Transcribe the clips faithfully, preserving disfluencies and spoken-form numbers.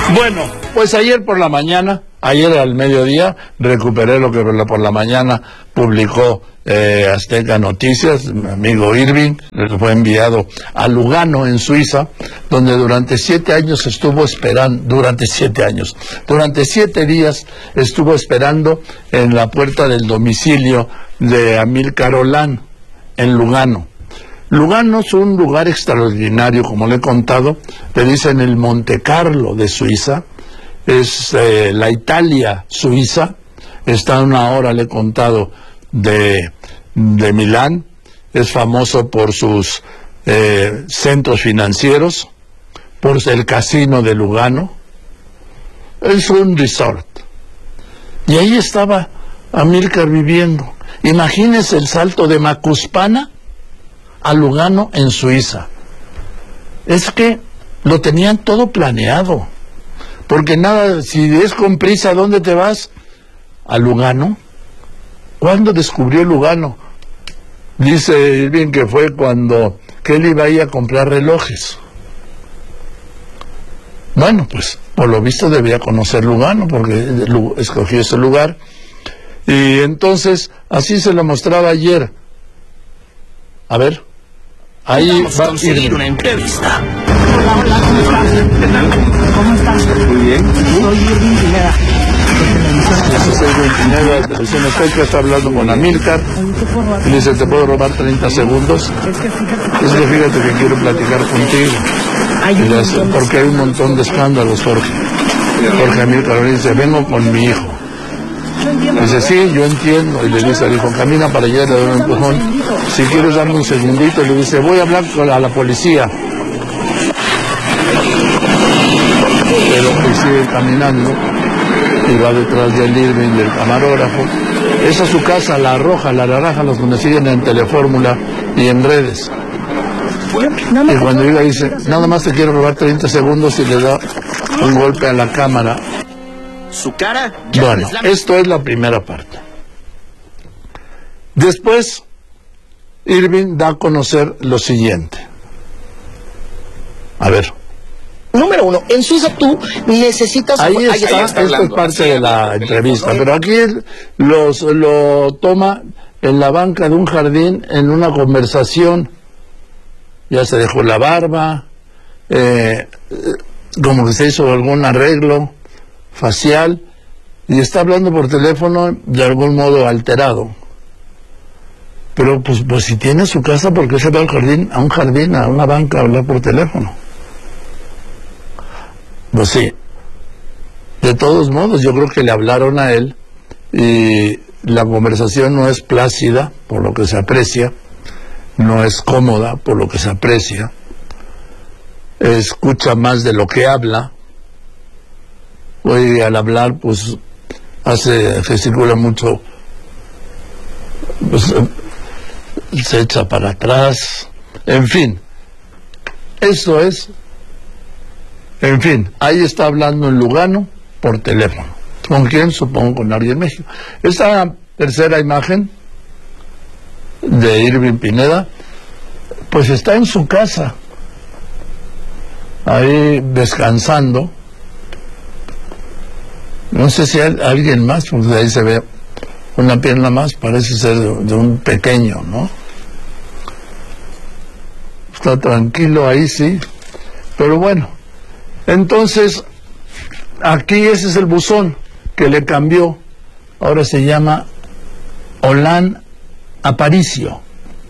Bueno, pues ayer por la mañana, ayer al mediodía, recuperé lo que por la mañana publicó eh, Azteca Noticias, mi amigo Irving, que fue enviado a Lugano, en Suiza, donde durante siete años estuvo esperando, durante siete años, durante siete días estuvo esperando en la puerta del domicilio de Amílcar Olán, en Lugano. Lugano es un lugar extraordinario, como le he contado, le dicen el Monte Carlo de Suiza, es eh, la Italia suiza, está a una hora, le he contado, de, de Milán, es famoso por sus eh, centros financieros, por el casino de Lugano, es un resort. Y ahí estaba Amílcar viviendo. Imagínese el salto de Macuspana a Lugano, en Suiza. Es que lo tenían todo planeado, porque nada, si es con prisa, ¿dónde te vas? A Lugano. ¿Cuándo descubrió Lugano? Dice Irving que fue cuando que él iba a ir a comprar relojes. Bueno, pues por lo visto debía conocer Lugano, porque escogió ese lugar. Y entonces así se lo mostraba ayer. A ver, ahí Vamos va a conseguir una entrevista. Hola, hola, ¿cómo estás? ¿Qué tal? ¿Cómo estás? Muy bien. Soy Irving Pineda. Eso es Irving Pineda, Televisión Azteca, está hablando con Amílcar. Y dice, ¿te puedo robar treinta segundos? Es que fíjate Es que fíjate que quiero platicar contigo. hay Y un dice, montón de porque hay un montón de escándalos, Jorge. Jorge Amílcar dice, vengo con mi hijo. Dice, sí, yo entiendo. Y le dice al hijo, camina para allá, le doy un empujón. Si quieres darme un segundito, le dice, voy a hablar con a la policía. Pero él sigue caminando y va detrás del Irving, del camarógrafo. Esa es su casa, La Roja, La Naranja, los donde siguen en Telefórmula y en redes. Y cuando llega dice, nada más te quiero robar treinta segundos, y le da un golpe a la cámara. Su cara ya Bueno, es la... esto es la primera parte. Después, Irving da a conocer lo siguiente. A ver. Número uno, en Suiza tú necesitas... Ahí está, ahí está esto es hablando, parte así, de la hablando, entrevista, teléfono. pero aquí él los, lo toma en la banca de un jardín en una conversación. Ya se dejó la barba, eh, como que se hizo algún arreglo facial, y está hablando por teléfono de algún modo alterado. Pero pues, pues si tiene su casa, ¿por qué se va al jardín, a un jardín, a una banca a hablar por teléfono? Pues sí. De todos modos, yo creo que le hablaron a él y la conversación no es plácida, por lo que se aprecia, no es cómoda, por lo que se aprecia, escucha más de lo que habla. Hoy al hablar, pues, hace, gesticula mucho, pues, se echa para atrás, en fin, eso es, en fin, ahí está hablando en Lugano por teléfono. ¿Con quién? Supongo con alguien en México. Esta tercera imagen de Irving Pineda, pues está en su casa, ahí descansando. No sé si hay alguien más, porque ahí se ve una pierna más, parece ser de, de un pequeño, ¿no? Está tranquilo ahí, sí. Pero bueno, entonces, aquí ese es el buzón que le cambió. Ahora se llama Olán Aparicio.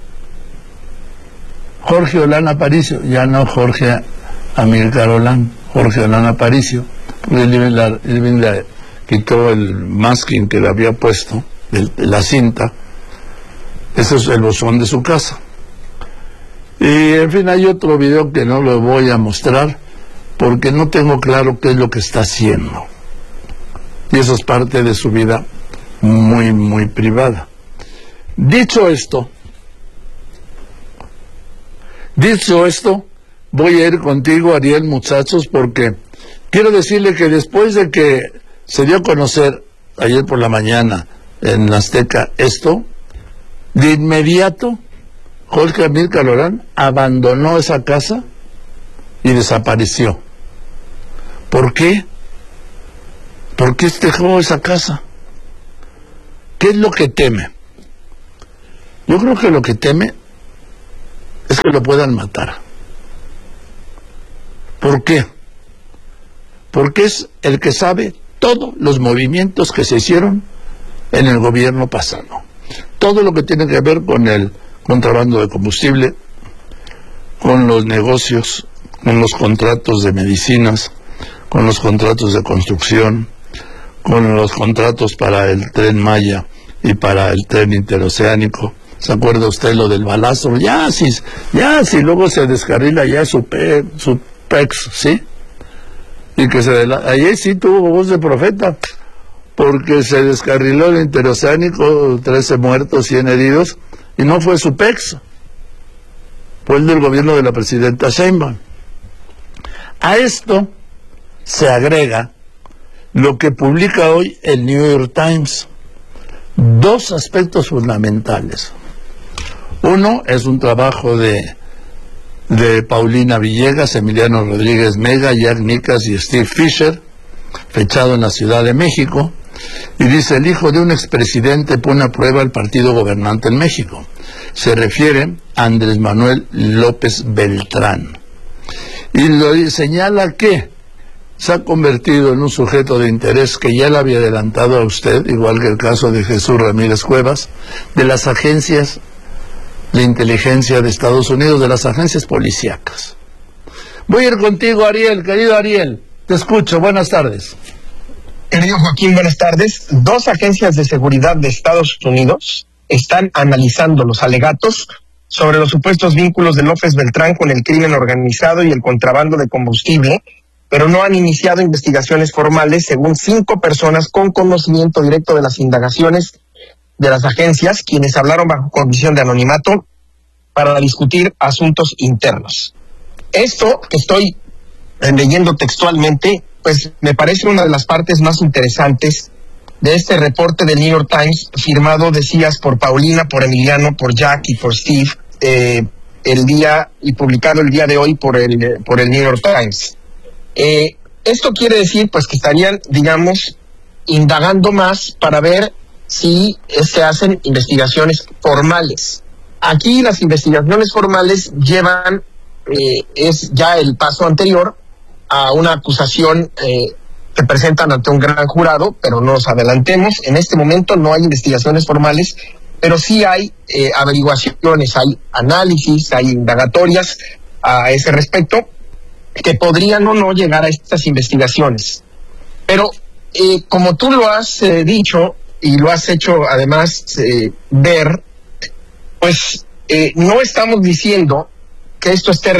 Jorge Olán Aparicio, ya no Jorge Amílcar Olán, Jorge Olán Aparicio. Irving le quitó el masking que le había puesto, el, la cinta. Ese es el buzón de su casa. Y en fin, hay otro video que no lo voy a mostrar porque no tengo claro qué es lo que está haciendo. Y eso es parte de su vida muy, muy privada. Dicho esto, dicho esto, voy a ir contigo, Ariel, muchachos, porque quiero decirle que después de que se dio a conocer ayer por la mañana en Azteca esto, de inmediato Jorge Amílcar Olán abandonó esa casa y desapareció. ¿Por qué? ¿Por qué dejó esa casa? ¿Qué es lo que teme? Yo creo que lo que teme es que lo puedan matar. ¿Por qué? Porque es el que sabe todos los movimientos que se hicieron en el gobierno pasado. Todo lo que tiene que ver con el contrabando de combustible, con los negocios, con los contratos de medicinas, con los contratos de construcción, con los contratos para el Tren Maya y para el tren interoceánico. ¿Se acuerda usted lo del balazo? Ya, si, ya, si luego se descarrila ya su, pe, su pex, ¿sí? Y que se... Ayer sí tuvo voz de profeta, porque se descarriló el interoceánico, trece muertos, cien heridos, y no fue su pex, fue el del gobierno de la presidenta Sheinbaum. A esto se agrega lo que publica hoy el New York Times. Dos aspectos fundamentales. Uno es un trabajo de, de Paulina Villegas, Emiliano Rodríguez Mega, Jack Nicas y Steve Fisher, fechado en la Ciudad de México, y dice: el hijo de un expresidente pone a prueba al partido gobernante en México. Se refiere a Andrés Manuel López Beltrán. Y lo señala que se ha convertido en un sujeto de interés que ya le había adelantado a usted, igual que el caso de Jesús Ramírez Cuevas, de las agencias de inteligencia de Estados Unidos, de las agencias policíacas. Voy a ir contigo, Ariel, querido Ariel. Te escucho, buenas tardes. Querido Joaquín, buenas tardes. Dos agencias de seguridad de Estados Unidos están analizando los alegatos sobre los supuestos vínculos de López Beltrán con el crimen organizado y el contrabando de combustible, pero no han iniciado investigaciones formales, según cinco personas con conocimiento directo de las indagaciones de las agencias, quienes hablaron bajo condición de anonimato para discutir asuntos internos. Esto que estoy leyendo textualmente, pues me parece una de las partes más interesantes de este reporte del New York Times, firmado, decías, por Paulina, por Emiliano, por Jack y por Steve, eh, el día y publicado el día de hoy por el, por el New York Times. Eh, esto quiere decir, pues, que estarían, digamos, indagando más para ver si se hacen investigaciones formales. Aquí las investigaciones formales llevan, eh, es ya el paso anterior a una acusación eh, que presentan ante un gran jurado, pero no nos adelantemos. En este momento no hay investigaciones formales, pero sí hay eh, averiguaciones, hay análisis, hay indagatorias a ese respecto, que podrían o no llegar a estas investigaciones. Pero eh, como tú lo has eh, dicho y lo has hecho además eh, ver, pues eh, no estamos diciendo que esto esté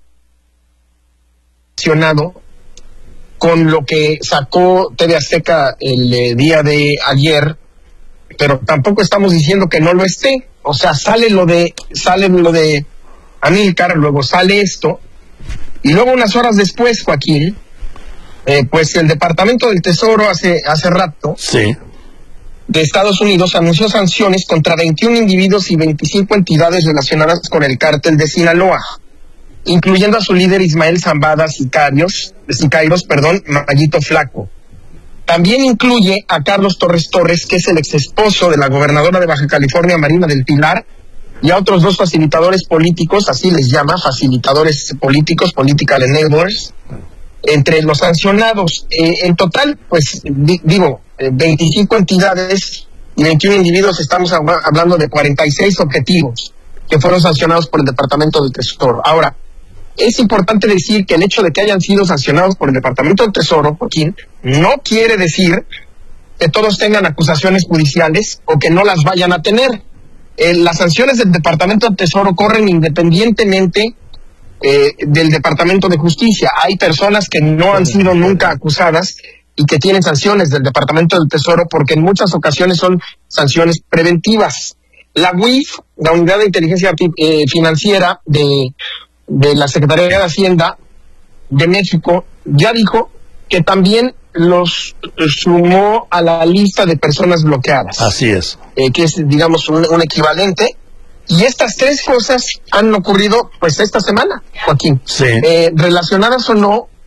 relacionado con lo que sacó T V Azteca el eh, día de ayer, pero tampoco estamos diciendo que no lo esté. O sea, sale lo de sale lo de Amílcar, luego sale esto, y luego unas horas después, Joaquín, eh, pues el Departamento del Tesoro hace hace rato sí. de Estados Unidos anunció sanciones contra veintiún individuos y veinticinco entidades relacionadas con el cártel de Sinaloa, incluyendo a su líder Ismael Zambada Sicarios, Sicarios, perdón, Mayito Flaco. También incluye a Carlos Torres Torres, que es el ex esposo de la gobernadora de Baja California, Marina del Pilar, y a otros dos facilitadores políticos, así les llama, facilitadores políticos, political enablers, entre los sancionados. Eh, en total, pues, di, digo, eh, veinticinco entidades y veintiún individuos, estamos hab- hablando de cuarenta y seis objetivos que fueron sancionados por el Departamento del Tesoro. Ahora, es importante decir que el hecho de que hayan sido sancionados por el Departamento del Tesoro, Joaquín, no quiere decir que todos tengan acusaciones judiciales o que no las vayan a tener. Eh, las sanciones del Departamento del Tesoro corren independientemente eh, del Departamento de Justicia. Hay personas que no han sido nunca acusadas y que tienen sanciones del Departamento del Tesoro porque en muchas ocasiones son sanciones preventivas. La U I F, la Unidad de Inteligencia eh, Financiera de, de la Secretaría de Hacienda de México, ya dijo que también los sumó a la lista de personas bloqueadas. Así es. Eh, que es, digamos, un, un equivalente. Y estas tres cosas han ocurrido, pues, esta semana, Joaquín. Sí. Eh, relacionadas o no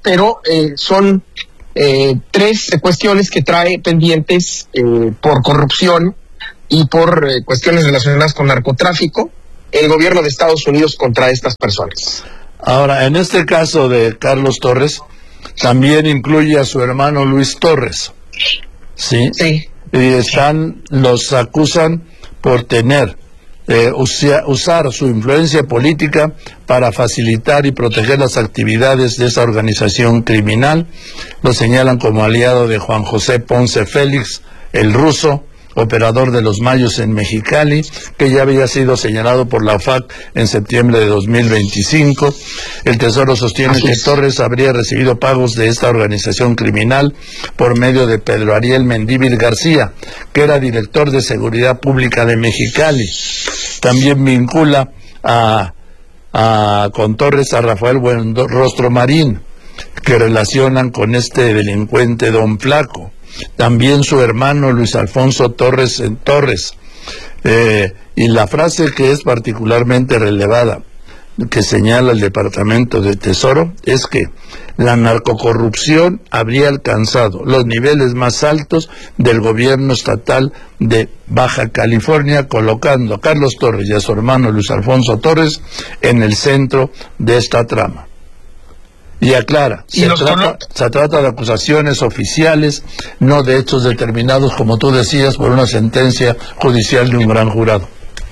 pero eh, son eh, tres cuestiones que trae pendientes eh, por corrupción y por eh, cuestiones relacionadas con narcotráfico el gobierno de Estados Unidos contra estas personas. Ahora, en este caso de Carlos Torres, también incluye a su hermano Luis Torres, ¿sí? Sí. Y están, los acusan por tener, eh, usia, usar su influencia política para facilitar y proteger las actividades de esa organización criminal. Lo señalan como aliado de Juan José Ponce Félix, el ruso, operador de los Mayos en Mexicali, que ya había sido señalado por la F A C en septiembre de dos mil veinticinco. El Tesoro sostiene Así que es. Torres habría recibido pagos de esta organización criminal por medio de Pedro Ariel Mendívil García, que era director de Seguridad Pública de Mexicali. También vincula a, a con Torres a Rafael Buenrostro Marín, que relacionan con este delincuente Don Flaco. También su hermano Luis Alfonso Torres en Torres. Eh, y la frase que es particularmente relevada, que señala el Departamento de Tesoro, es que la narcocorrupción habría alcanzado los niveles más altos del gobierno estatal de Baja California, colocando a Carlos Torres y a su hermano Luis Alfonso Torres en el centro de esta trama. Y aclara, Y se, los trata, cono- se trata de acusaciones oficiales, no de hechos determinados, como tú decías, por una sentencia judicial de un gran jurado.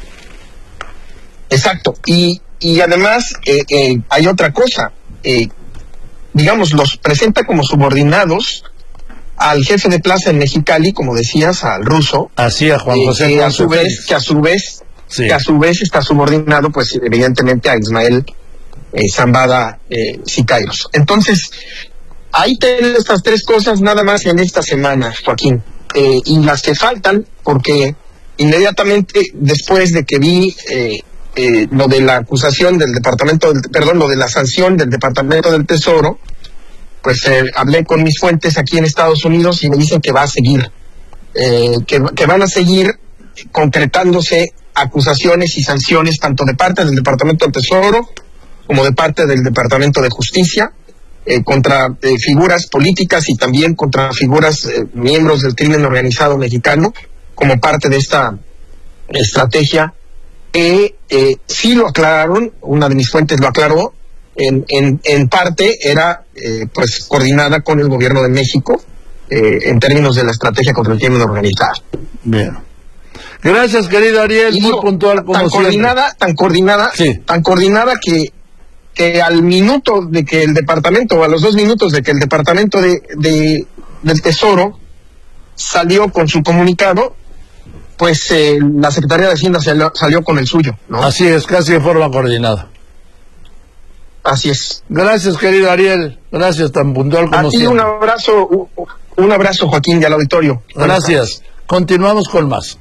Exacto. Y, y además eh, eh, hay otra cosa. Eh, digamos, los presenta como subordinados al jefe de plaza en Mexicali, como decías, al ruso. Así a Juan eh, José que a Ponce su vez, Félix. que a su vez, Sí. que a su vez está subordinado, pues evidentemente a Ismael eh, Zambada eh, Sicairos. Entonces, ahí tienen estas tres cosas nada más en esta semana, Joaquín. Eh, y las que faltan, porque inmediatamente después de que vi eh, eh, lo de la acusación del departamento, del, perdón, lo de la sanción del Departamento del Tesoro, pues eh, hablé con mis fuentes aquí en Estados Unidos y me dicen que va a seguir, eh, que, que van a seguir concretándose acusaciones y sanciones tanto de parte del Departamento del Tesoro como de parte del Departamento de Justicia, eh, contra eh, figuras políticas y también contra figuras eh, miembros del crimen organizado mexicano, como parte de esta estrategia que eh, sí lo aclararon, una de mis fuentes lo aclaró, en, en, en parte era eh, pues coordinada con el gobierno de México eh, en términos de la estrategia contra el crimen organizado. Bien. Gracias, querido Ariel, Y muy digo, puntual como tan siempre. coordinada, tan coordinada, Sí. tan coordinada que que al minuto de que el departamento, o a los dos minutos de que el departamento de, de del Tesoro salió con su comunicado, pues eh, la Secretaría de Hacienda salió, salió con el suyo, ¿no? Así es, casi de forma coordinada. Así es. Gracias, querido Ariel. Gracias, tan puntual como A ti siempre. un abrazo, un, un abrazo, Joaquín, y al auditorio. Gracias. Continuamos con más.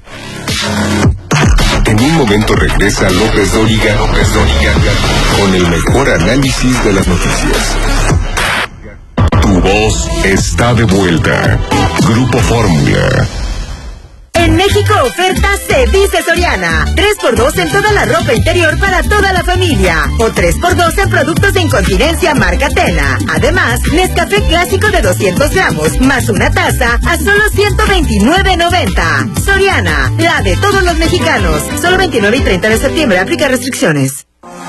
En un momento regresa López Dóriga, López Dóriga, con el mejor análisis de las noticias. Tu voz está de vuelta. Grupo Fórmula. En México oferta se dice Soriana. tres por dos en toda la ropa interior para toda la familia. O tres por dos en productos de incontinencia marca Tena. Además, Nescafé clásico de doscientos gramos más una taza a solo ciento veintinueve noventa. Soriana, la de todos los mexicanos. Solo veintinueve y treinta de septiembre. Aplica restricciones.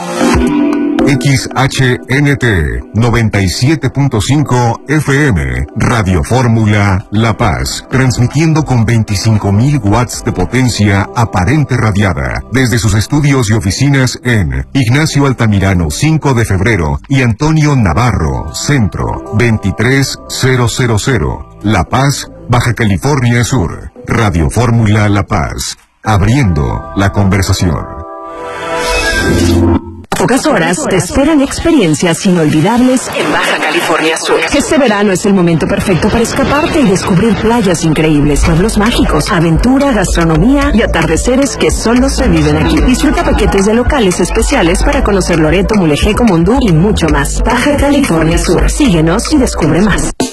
X H N T noventa y siete punto cinco F M, Radio Fórmula La Paz, transmitiendo con veinticinco mil watts de potencia aparente radiada, desde sus estudios y oficinas en Ignacio Altamirano cinco de febrero y Antonio Navarro, Centro, veintitrés mil, La Paz, Baja California Sur. Radio Fórmula La Paz, abriendo la conversación. Pocas horas te esperan experiencias inolvidables en Baja California Sur. Este verano es el momento perfecto para escaparte y descubrir playas increíbles, pueblos mágicos, aventura, gastronomía y atardeceres que solo se viven aquí. Disfruta paquetes de locales especiales para conocer Loreto, Mulegé, Comondú y mucho más. Baja California Sur. Síguenos y descubre más.